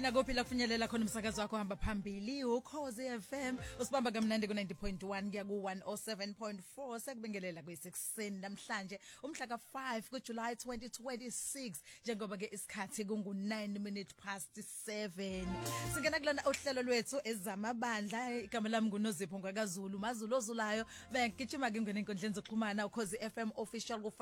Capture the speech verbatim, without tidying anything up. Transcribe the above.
nakuphi la kufinyelela khona umsakazo wakho hamba phambili uKhosi F M usibamba kamnandi ku ninety point one kuya ku one oh seven point four sekubengelela kuyisikuseni namhlanje umhla ka five kuJuly twenty twenty-six njengoba ke isikhathi kungu nine minutes past seven singena kulona uhlelo lwethu ezamabandla igama lami nguNozipho ngakaZulu mazulu ozulayo bengigijima ke ngene enkundleni zokuxhumana uKhosi F M official